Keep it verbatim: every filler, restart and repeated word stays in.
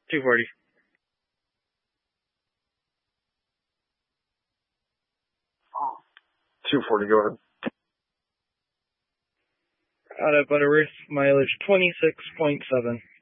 two forty. two forty, go ahead. Out of Butterworth, mileage twenty-six point seven.